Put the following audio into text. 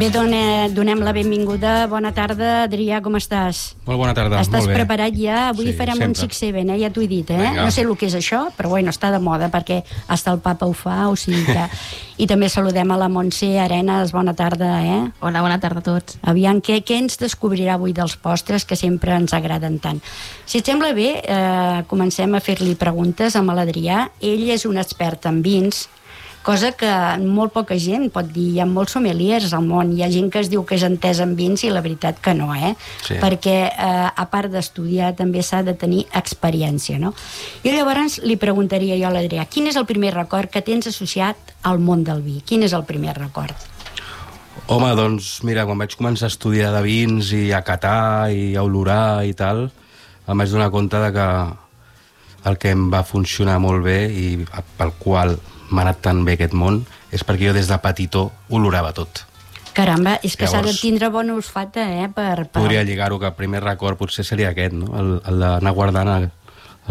Bé, donem la benvinguda. Bona tarda, Adrià, com estàs? Molt bona tarda, Estàs molt bé. preparat ja? Avui farem un 6-7, ja t'ho he dit, Vinga. No sé el que és això, però bueno, està de moda perquè hasta el papa ho fa, o sigui que... I també saludem a la Montse Arenas, bona tarda, Hola, bona tarda a tots. Aviam, què ens descobrirà avui dels postres que sempre ens agraden tant? Si et sembla bé, comencem a fer-li preguntes amb l'Adrià. Ell és un expert en vins, cosa que molt poca gent pot dir. Hi ha molts sommeliers al món, hi ha gent que es diu que és entesa en vins i la veritat que no, Sí. Perquè a part d'estudiar també s'ha de tenir experiència, no? I llavors li preguntaria jo a l'Adrià, quin és el primer record que tens associat al món del vi? Quin és el primer record? Home, doncs mira, quan vaig començar a estudiar de vins i a catar i a olorar i tal, em vaig donar compte de que el que em va funcionar molt bé i pel qual m'ha anat tan bé aquest món és perquè jo des de petitó olorava tot. Caramba, és que s'ha de Llavors, tindre bona olfata, per... Podria lligar-ho, que el primer record potser seria aquest, no? El d'anar guardant